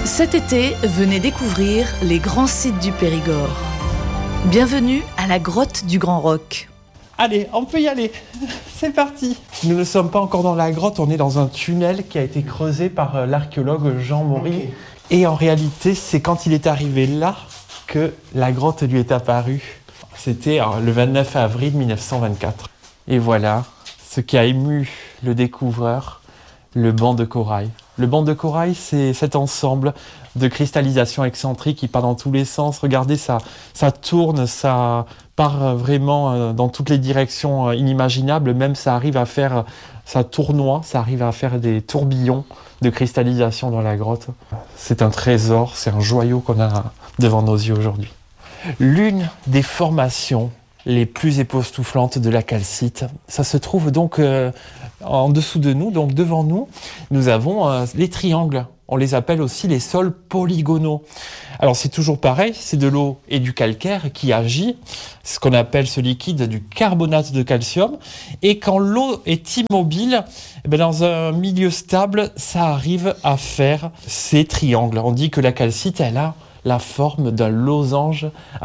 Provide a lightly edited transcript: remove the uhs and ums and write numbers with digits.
Cet été, venez découvrir les grands sites du Périgord. Bienvenue à la grotte du Grand Roc. Allez, on peut y aller. C'est parti. Nous ne sommes pas encore dans la grotte, on est dans un tunnel qui a été creusé par l'archéologue Jean Maury. Okay. Et en réalité, c'est quand il est arrivé là que la grotte lui est apparue. C'était le 29 avril 1924. Et voilà ce qui a ému le découvreur, le banc de corail. Le banc de corail, c'est cet ensemble de cristallisation excentrique qui part dans tous les sens. Regardez, ça tourne, ça part vraiment dans toutes les directions inimaginables. Même ça tournoie, ça arrive à faire des tourbillons de cristallisation dans la grotte. C'est un trésor, c'est un joyau qu'on a devant nos yeux aujourd'hui. L'une des formations les plus époustouflantes de la calcite, ça se trouve donc en dessous de nous, donc devant nous, nous avons les triangles. On les appelle aussi les sols polygonaux. Alors c'est toujours pareil, c'est de l'eau et du calcaire qui agit, ce qu'on appelle ce liquide du carbonate de calcium. Et quand l'eau est immobile, dans un milieu stable, ça arrive à faire ces triangles. On dit que la calcite, elle a la forme d'un losange